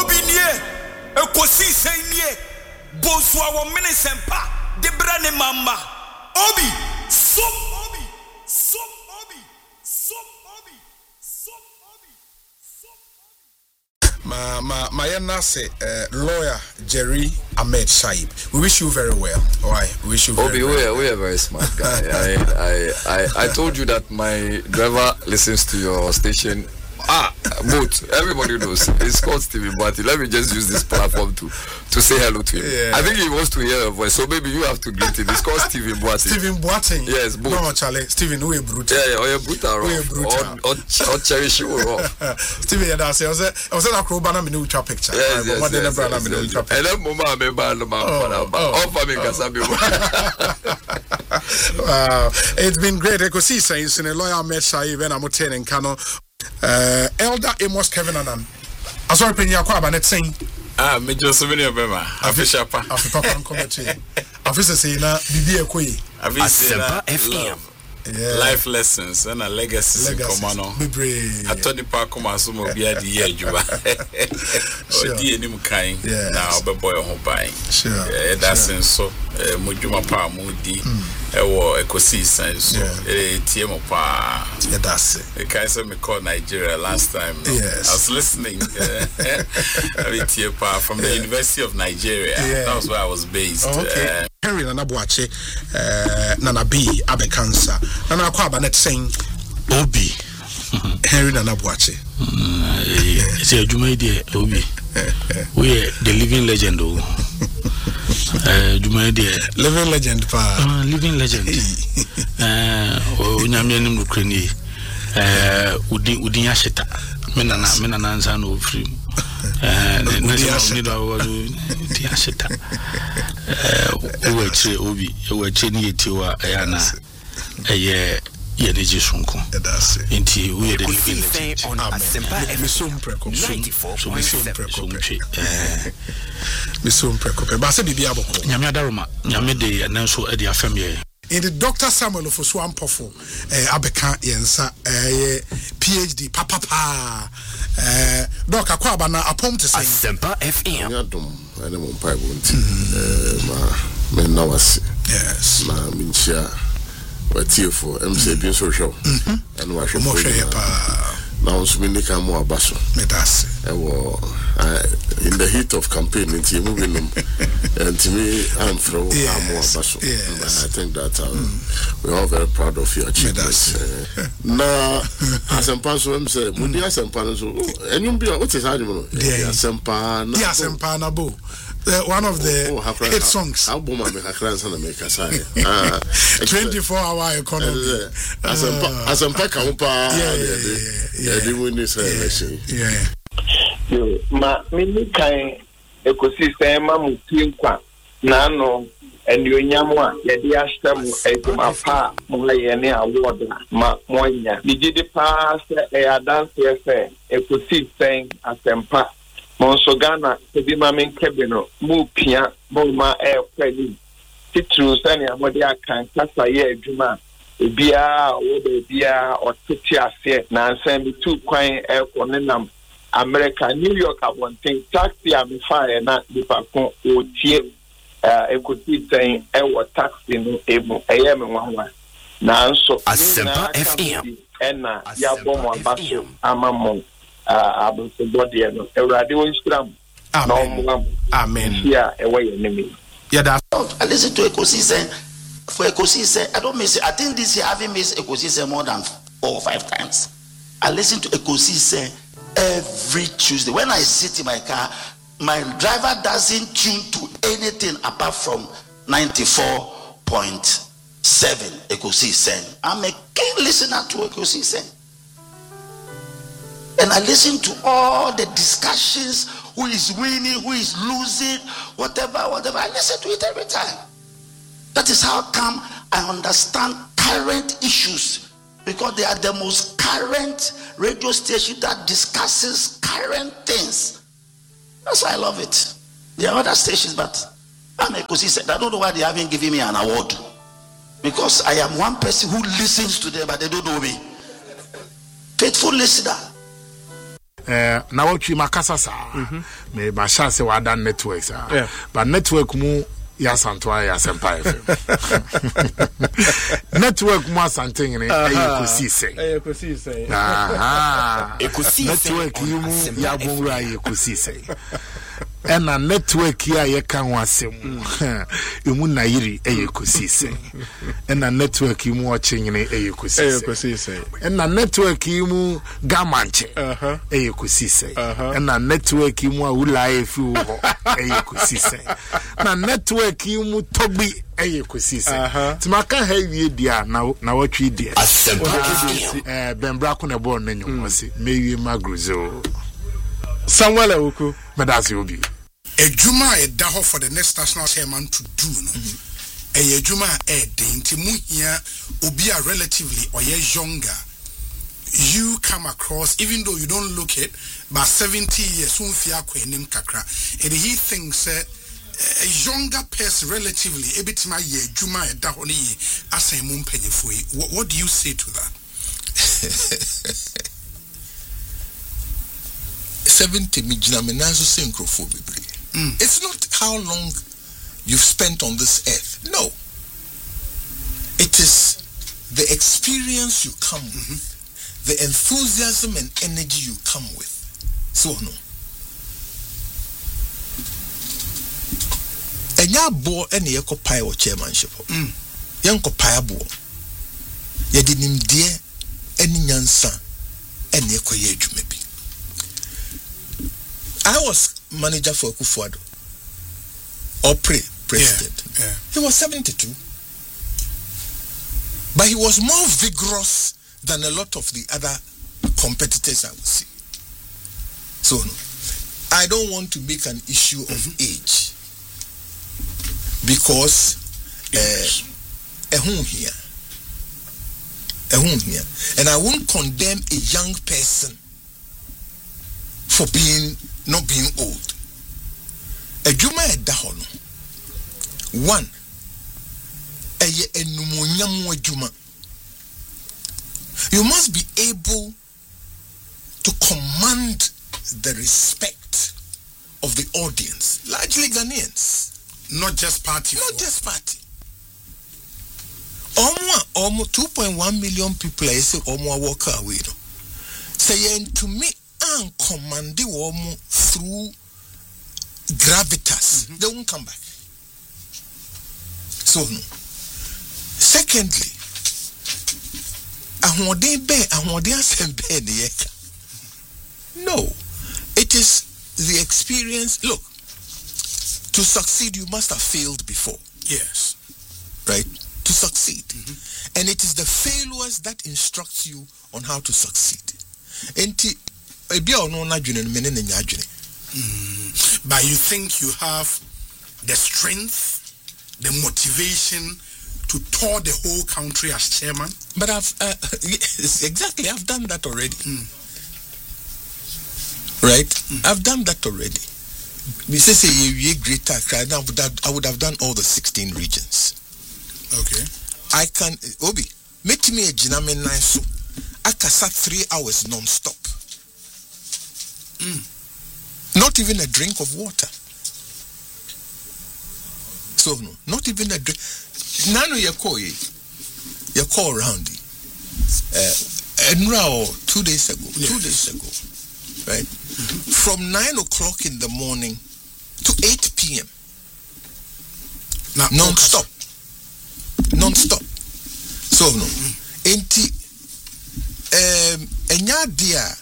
Obi nie, ekosi say nie, boswa wo minisempa, de brane mama. Obi, so Obi, so Obi, so Obi, so Obi, so My nase lawyer Jerry Ahmed Shaib. We wish you very well. All right, we wish you very well. We are very smart guy. I told you that my driver listens to your station. Both. Everybody knows. It's called Stephen Boateng. Let me just use this platform to say hello to him. Yeah. I think he wants to hear your voice, so maybe you have to greet him. It's called Stephen Boateng. Stephen Boateng? Yes, both. No, Charlie. Stephen, who is brutal? Yeah, or you're brutal. Or cherish you. Stephen, yeah, that's it. I was at a crowbar and a picture. Yes. And then Mama, I'm wow. It's been great. I could see saying in a lawyer Ahmed Shaib and I'm attending Kano. Elder Amos Kevin Anan. I saw Penya Kwaba net saying, me just so many of them. After Papa and commentary. After saying, Bibi Kwe. Asempa FM. Life lessons and a legacy in Komano. I told the park come as some of the idea. Juba. Oh, dear, Nim Kain. Now, but boy, on buying. Sure. That's in so. Mujuma Pa Moody. Ewo Ekosi sense. TM Pa. That's it. The guy said me called Nigeria last time. Yes. I was listening. From the University of Nigeria. That was where I was based. Okay. Henry Nanabuache, Nana B, Abe Cancer. Nana Kwaba net saying, Obi. Henry Nanabuache. It's a Jumaidi, Obi. We are the living legend. Jumaidi, living legend, pa. Living legend. Unyamianim Ukraine. Udinyashita. Menana Zano free. Udinyashita. Obi, Cheni Tiwa, Ayana, Yeneji Sunko. That's it. Inti, we are the living legend. Nyamiadaruma, Nyamede, and also Eddie Afemye. In the Dr. Samuel of Swampofo, Abeka Yensa, PhD, Papa, Dr. Kwabana, upon to say, Asempa FM. Yes, ma minchia watiefo MCB social and wa show now so many come more abaso medase in the heat of campaign into moving them and to me I'm from more abaso. I think that we're all very proud of your achievements. Now Asempa so say mudi Asempa so and you be what is animal Asempa na bo. One of the hit songs. 24-hour economy. As a pack of Ma mini kind ecosystem mutimpa nano and you nyamwa yedi ashtem eduma pa moyene award ma monya did the pass a dance ecosystem asempa Monso Ghana, the Mammy Cabino, Mupia, Boma Air Credit, Titru, Sanya, Modia can Casaye, Juma, a beer, or the beer, or Titia set, now send me 2 coin air Conenam, America, New York, I want thing, taxi, I'm fire, not the Pacon, or Tier, a good saying, or taxi, I am one. Now, so Asempa FM, and Yaboma Basso, Amamon. Body and a radio Instagram. Amen. Yeah, away enemy. Yeah, that I listen to ecosystem for ecosystem. I don't miss it. I think this year I haven't missed ecosystem more than 4 or 5 times. I listen to ecosystem every Tuesday. When I sit in my car, my driver doesn't tune to anything apart from 94.7 ecosystem. I'm a keen listener to ecosystem. And I listen to all the discussions, who is winning, who is losing, whatever. I listen to it every time. That is how come I understand current issues, because they are the most current radio station that discusses current things. That's why I love it. There are other stations, but I'm a consistent. I don't know why they haven't given me an award, because I am one person who listens to them, but they don't know me. Faithful listener. na watwi makasa saa me ba sha se wada network saa but network mu ya Santoa ya Sempa FM network mu asante ngene ekosi sei network yimu ya bonra ekosi sei ena network ya ye kan wasem emu na yiri ekosi sei ena network yimu ochengene ekosi sei ena network yimu gamanche ekosi sei ena network yimu awula efi ho ekosi sei na network yimu tobi ekosi sei timaka ha wie dia na watwi dia bembra ko na bo na nyumosi mewie magruzo Samuel Ewuku medasi obi ejuma edaho for the next national chairman to do no ejuma nti muhia obi a relatively or younger you come across, even though you don't look it, but 70 years soon fiakwenim kakra and he thinks a younger person relatively ebitima ye juma edahoni asem mpenyefoi. What do you say to that? 70 mijinamenazo synchrophobia. It's not how long you've spent on this earth. No. It is the experience you come with, the enthusiasm and energy you come with. So no. Enya bo ene yekopai o chairmanship. Yankopai bo. Yedi nimdie eni nyansa ene yekoye adwuma bi. I was manager for Kufuado or president. Yeah. He was 72. But he was more vigorous than a lot of the other competitors I would see. So I don't want to make an issue of age because here. And I won't condemn a young person for not being old. Ejuma edahono. One, you must be able to command the respect of the audience, largely Ghanaians. Not just party. Not just party. Almost 2.1 million people I say almost walk away. Say to me and command the woman through gravitas. They won't come back. So no. Secondly, no, it is the experience. Look, to succeed you must have failed before. Yes. Right? To succeed. And it is the failures that instruct you on how to succeed. But you think you have the strength, the motivation to tour the whole country as chairman? But exactly, I've done that already. Right? I've done that already. I would have done all the 16 regions. Okay. I can, Obi, make me a jiname nice. I can sat 3 hours non-stop. Not even a drink of water. So no, not even a drink. Nano you call around it. 2 days ago. Yes. 2 days ago. Right? From 9 o'clock in the morning to 8 p.m. Non-stop. Non-stop. So no. Enya dia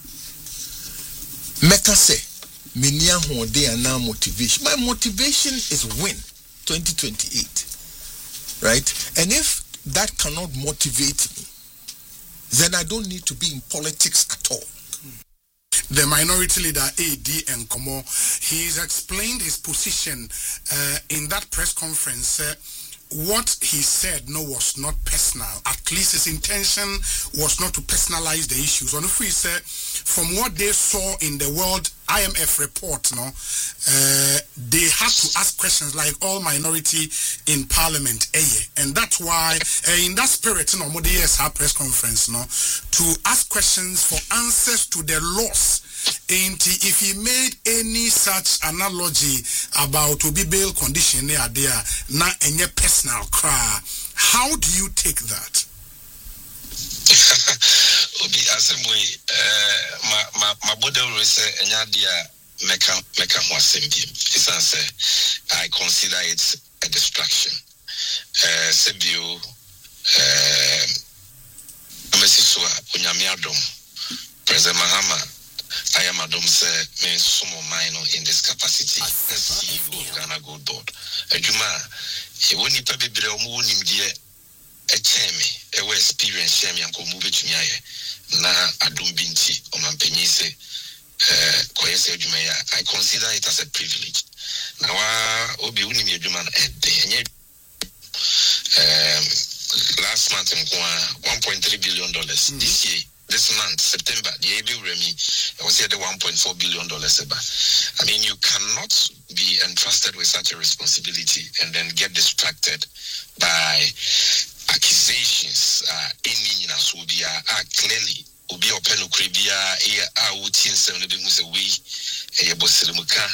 Meka say, Minia Hode and now motivation. My motivation is win 2028. Right? And if that cannot motivate me, then I don't need to be in politics at all. The minority leader AD Nkomo, he's explained his position in that press conference. What he said was not personal. At least his intention was not to personalize the issues. On if we say, from what they saw in the World IMF report, they had to ask questions like all minority in parliament, and that's why in that spirit, Modi's press conference, to ask questions for answers to the loss If he made any such analogy about to be bail condition there, na any personal cry, how do you take that? Obi assembly my body will say enya dia meka ho assembly. I consider it a distraction. Sebio Mesiswa Unyamiadom President Mahama I am Adom say me sumo mine in this capacity as CEO of Ghana Gold Board. Ejuma e woni pa bebre omo wonim die e cheme e we experience cheme yanko mu betumi aye na adom binti o mampanyi se koyese ejuma ya I consider it as a privilege. Na wa obi wonim ejuma na enye last month $1.3 billion this year. This month, September, the AB Remy was here the $1.4 billion. I mean, you cannot be entrusted with such a responsibility and then get distracted by accusations. Clearly, Obi Openo Kribia, Utin 70 Musawi, Bosilimuka,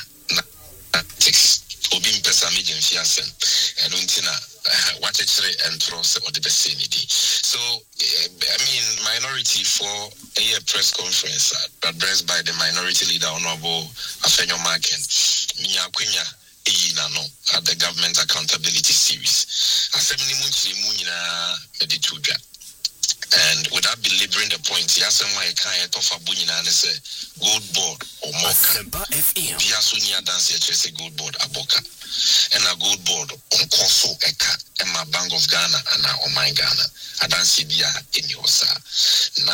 Obi Mpesa Medium Fiasen, and Untina. What actually enters or the vicinity. So, I mean, minority for a press conference addressed by the minority leader, Honorable Afenyo Maken, Minya Kwenya, Eyinano, at the Government Accountability Series. Assembly Munchi Munina Medituga. And without belaboring the point, Yasemwa Ekaya Tofa Bunina and say, Gold Board or Moka. Piasunia dance a Gold Board Aboka. And a Gold Board on Koso Eka and my Bank of Ghana and now on my Ghana. I don't see Bia in Yosa. Na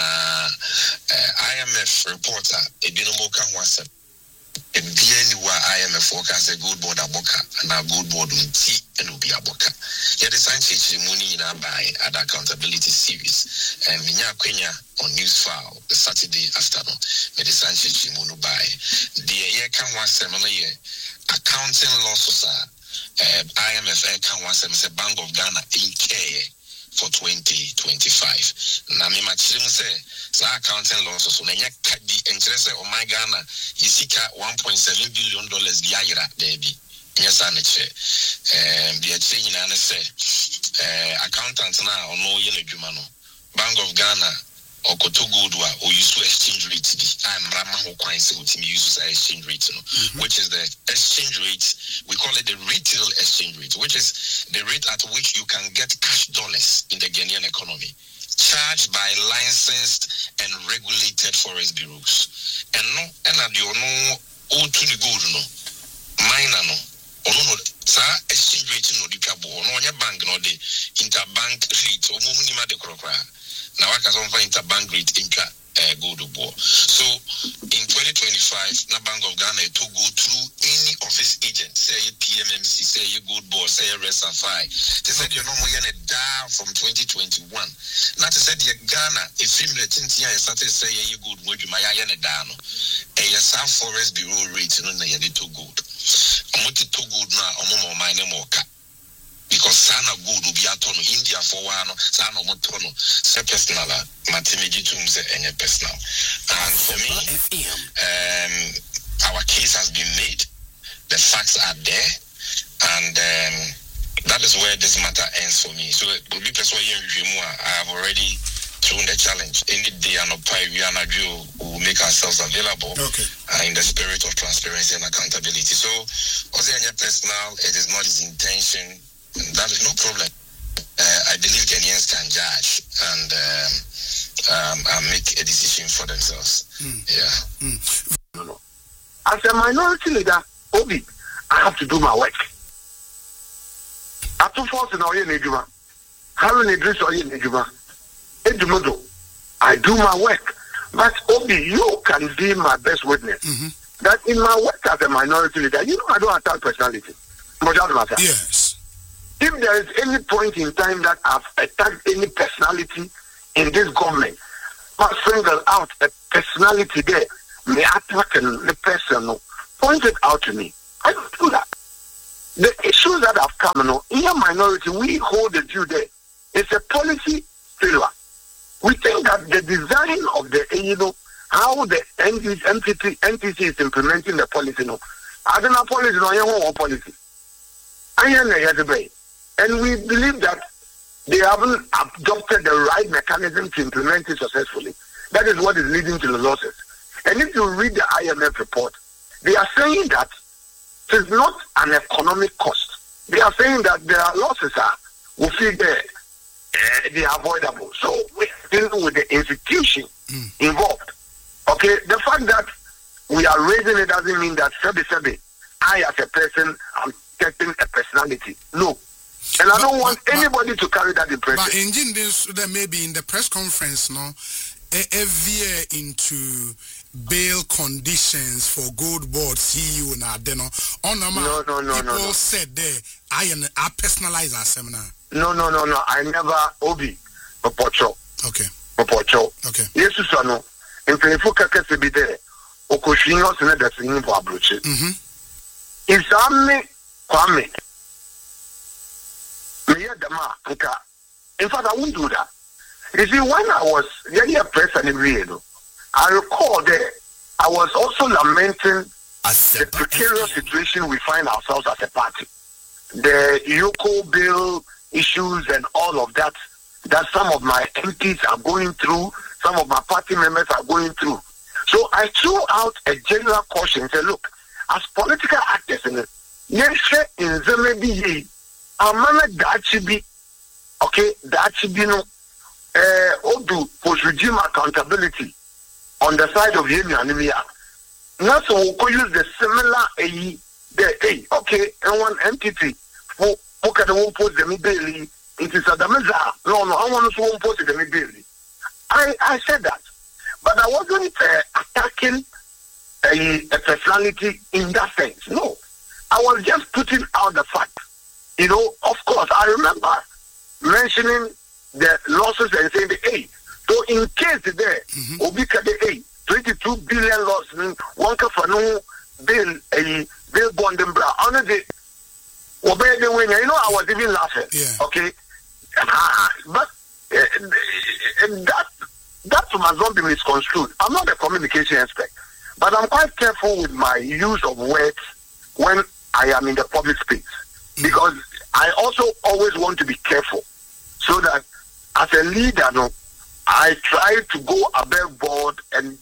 IMF reporter, a Binomoka was a IMF forecast a Gold Board Aboka and a Gold Board Unti and Ubi Aboka. Yet the science money in our buy at the accountability series and Minya Kenya on News File the Saturday afternoon. The science money buy the year can one seminar year. Accounting losses IMF can one seminar Bank of Ghana in care for 2025. Na me machim say accounting losses on nya kadi interest on my Ghana yisika $1.7 billion biayira debi. Yes, I know. The exchange in say accountant now or no yellow jumano. Bank of Ghana or Koto Goodwa or use to exchange rate. I'm Rama who coins with me uses exchange rate, which is the exchange rate. We call it the retail exchange rate, which is the rate at which you can get cash dollars in the Ghanaian economy, charged by licensed and regulated forest bureaus. And no, and at your no, all to the good, no, minor no. No, sir, exchange rate no the cabo, no your bank no the interbank rate, or Mumima de Crocra. Now I can find interbank rate in go to board. So in 2025, the Bank of Ghana to go through any office agent, say PMMC, say you good board, say RSFI. They said you're not more down from 2021. Not to say the Ghana, if you let in here, started say you good word, you might have a down. A South Forest Bureau rate, no, they are too good. I'm not too good now, I'm more mine more. Because sana good will be at India for one, sana motono, say personal, Matimeji say any personal. And for me, our case has been made, the facts are there, and that is where this matter ends for me. So, I have already thrown the challenge. Any day, we will make ourselves available in the spirit of transparency and accountability. So, personal, it is not his intention. That is no problem. I believe Ghanaians can judge and make a decision for themselves. As a minority leader, Obi, I have to do my work. I have force in Oye Nejuma. Harun Idris Oye Nejuma. Edumodo. I do my work. But Obi, you can be my best witness. That in my work as a minority leader, you know I don't attack personality. Yes. If there is any point in time that I've attacked any personality in this government, must single out a personality there, may attack the person, point it out to me. I don't do that. The issues that have come, in your minority, we hold the view there. It's a policy failure. We think that the design of the how the NTC is implementing the policy. No, I don't know policy, no, your policy. And we believe that they haven't adopted the right mechanism to implement it successfully. That is what is leading to the losses. And if you read the IMF report, they are saying that it is not an economic cost. They are saying that their losses will feel they are avoidable. So we're dealing with the institution involved. Okay, the fact that we are raising it doesn't mean that I as a person am getting a personality. No. And I don't want anybody to carry that impression. But in this, maybe in the press conference, no, every year into bail conditions for Gold Board CEO na deno. People said there, I personalize our seminar. No. I never Obi Popocho. Okay. Popocho. Okay. Yes, no. In Penifuka Kasebi there, Okoshinyo Sene that's in for Abruche. If Sami Kwame, in fact, I won't do that. You see, when I was really a person in Rio, I recall that I was also lamenting the precarious situation we find ourselves as a party. The Yoko bill issues and all of that some of my MPs are going through, some of my party members are going through. So I threw out a general caution and said, look, as political actors in Zemebi, that should be no Odu post-regime accountability on the side of Yemi Anemia. Not so we could use the similar okay, and one entity who can won't post them daily. It is a dameza. No, I want to won't post them daily. I said that. But I wasn't attacking a personality in that sense. No. I was just putting out the fact. You know, of course, I remember mentioning the losses and saying, so in case there, Obika the 22 billion loss, one for no bill bond and bra. Honestly, obey the winner. You know, I was even laughing. Yeah. Okay. But that must be misconstrued. I'm not a communication expert, but I'm quite careful with my use of words when I am in the public space. Because I also always want to be careful so that as a leader, I try to go above board and,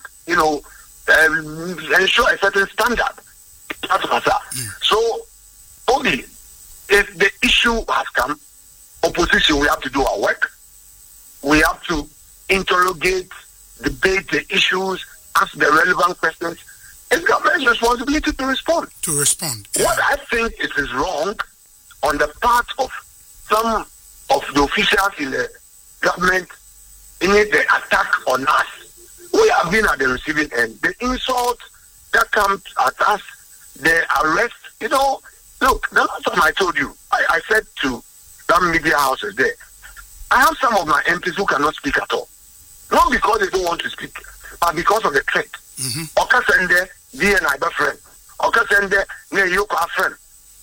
ensure a certain standard. So, only if the issue has come, opposition, we have to do our work. We have to interrogate, debate the issues, ask the relevant questions. It's government's responsibility to respond. Yeah. What I think it is wrong on the part of some of the officials in the government in the attack on us. We have been at the receiving end. The insult that comes at us, the arrest, look, the last time I told you, I said to some media houses there, I have some of my MPs who cannot speak at all. Not because they don't want to speak, but because of the threat. Okasende, DNI friend. Okasende, Neyuka friend.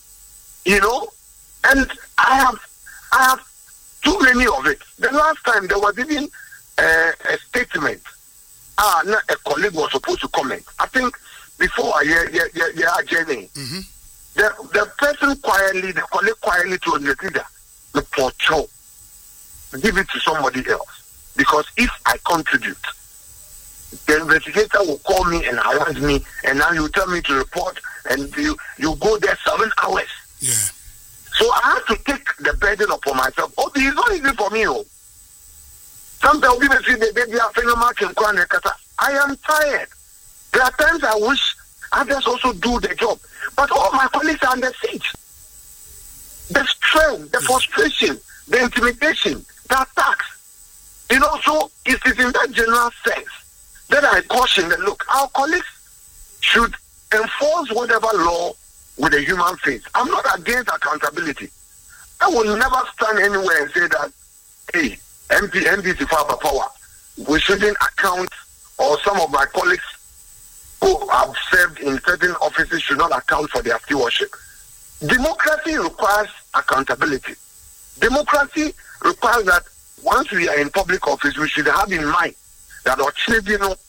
And I have too many of it. The last time there was even a statement. A colleague was supposed to comment. I think before journey. The person quietly, the colleague quietly told the leader, the portrait, give it to somebody else. Because if I contribute, the investigator will call me and harass me, and now you tell me to report, and you go there 7 hours. Yeah. So I have to take the burden upon myself. Oh, it's not easy for me. Sometimes people say they are phenomenal. I am tired. There are times I wish others also do the job. But all my colleagues are under siege. The strength, the frustration, the intimidation, the attacks. So it is in that general sense that I caution that, look, our colleagues should enforce whatever law with a human face. I'm not against accountability. I will never stand anywhere and say that, hey, MPs for power. We shouldn't account, or some of my colleagues who have served in certain offices should not account for their stewardship. Democracy requires accountability. Democracy requires that once we are in public office, we should have in mind that our children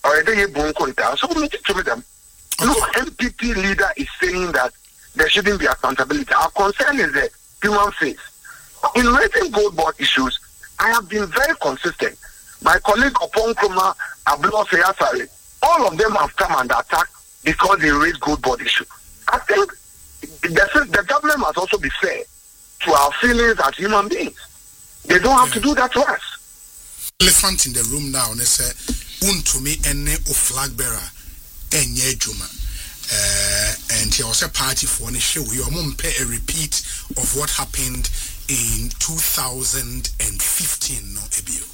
or a day bunkunta. So we need to meet them. No MPP leader is saying that there shouldn't be accountability. Our concern is the human face. In raising gold board issues, I have been very consistent. My colleague Opon Kroma, Ablo Seyasari, all of them have come under attack because they raised gold board issue. I think the government must also be fair to our feelings as human beings. They don't have to do that to us. Elephant in the room now, they say, "Untumi ene o flag bearer enye juma." And he was a party for one show. We almost pay a repeat of what happened in 2015. No, Ebio.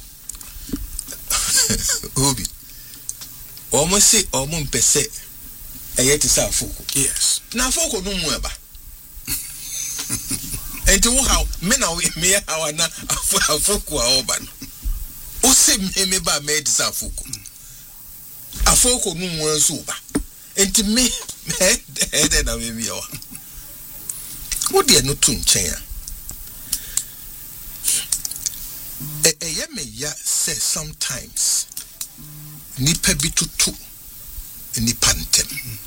Obi. Almost say almost pese. Ayeti sa foko. Yes. Na foko no mu eba. Enti wo how me na me how na afoko a oba no. O se me ba me di sa foko. Afoko no mu anso ba. Enti me he na me bi o. Wo de no to nchen a. Me ya say sometimes nipa bi tutu nipa ntem.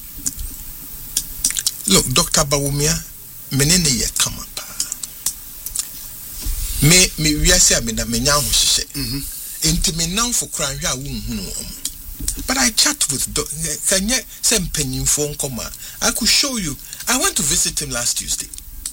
Look, Dr. Bawumia, menene ye kama pa. Me wiase amena menya ho hye. Enti me nan fo kran hwa wo nhunu om. But I chat with Kanye Sempenyim phone koma. I could show you. I went to visit him last Tuesday.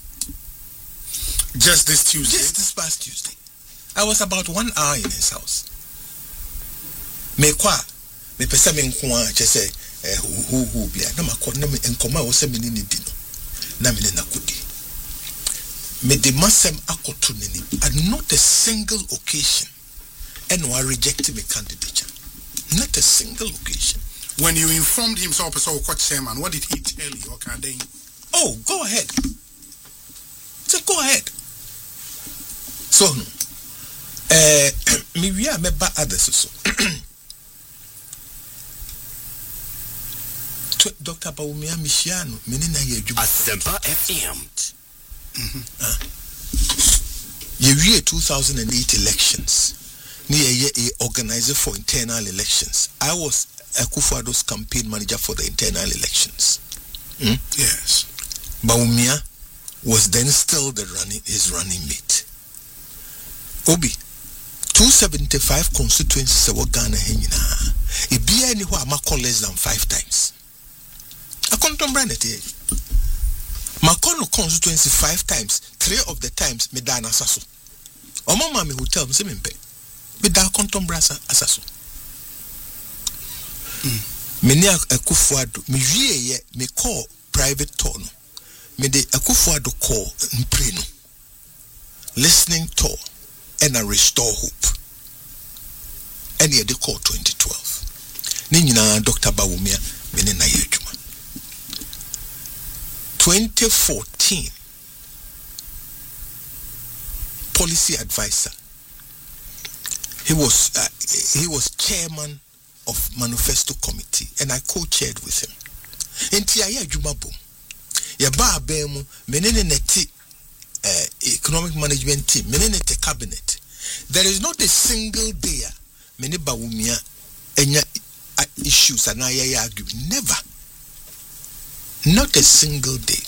Just this Tuesday? Just this past Tuesday. I was about 1 hour in his house. Me pesa me nko a che say who bia na makọ na me nkoma wo se me ni di no na me na kodi me de masem akoto ni and not a single occasion and I rejected my candidature. Not a single occasion. When you informed him so chairman, what did he tell you? Okay, oh, go ahead. So go ahead. So me we are me ba others so Dr. Bawumia Michiano, menina ye djuma. Asempa FM. Ye 2008 elections. Ni ye organizer for internal elections. I was Akufo-Addo's campaign manager for the internal elections. Yes. Bawumia was then still his running mate. Obi 275 constituencies were Ghana hanging. It be anywhere less than 5 times. I can't remember it. Makono constituency 5 times. 3 of the times me da na saso. Omo ma me hotel me se me mpe. Me da kontombre asaso. Me ni Akufo-Addo me wie ye me call private tour no. Me de Akufo-Addo call mpre no. Listening tour and a restore hope. And ye de call 2012. Ni nyina Dr. Bawumia me ne na ye adwuma. 2014 policy advisor. He was chairman of manifesto committee and I co-chaired with him. Enti aye adwuma bom. Ye ba abemu menene neti economic management team, menene te cabinet. There is not a single day mene Bawumia enya issues and I argue. Never. Not a single day.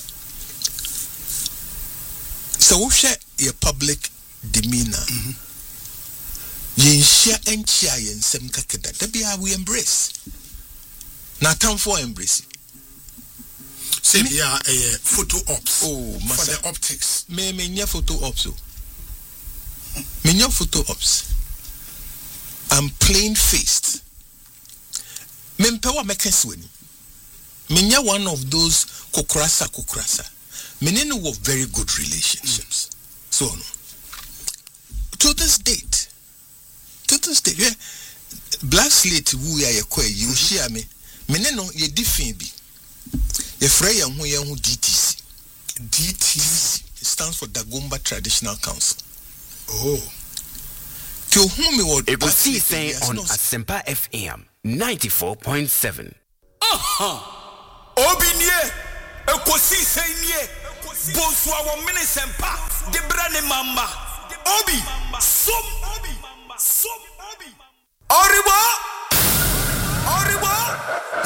So we share your public demeanor. Yenshia enchia yensem kakeda. Debia we embrace. Na time for embrace. Say we are a photo ops. Oh, for the optics. Me nya photo ops. Me nya photo ops. I'm plain faced. Me mpewa mekesweni. Menya one of those kukrasa. Menene were very good relationships. So no. To this date, yeah, Black Slate who ya yekwe you share me. Meneno ye different bi. Ye frey ya hu DTC. DTC stands for Dagomba Traditional Council. Oh. To whom me would Ebusi say on Asempa FM 94.7. Obinie, ekosi senye, bonsoir wa minisempa, de brane mamba. Obi, som, Oribo.